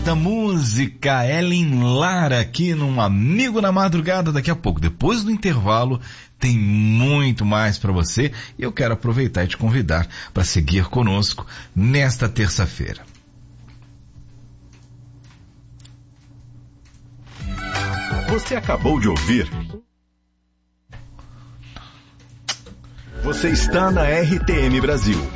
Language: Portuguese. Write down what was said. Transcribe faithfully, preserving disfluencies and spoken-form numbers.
da música, Ellen Lara, aqui num Amigo na Madrugada. Daqui a pouco, depois do intervalo, tem muito mais para você e eu quero aproveitar e te convidar para seguir conosco nesta terça-feira. Você acabou de ouvir. Você está na R T M Brasil.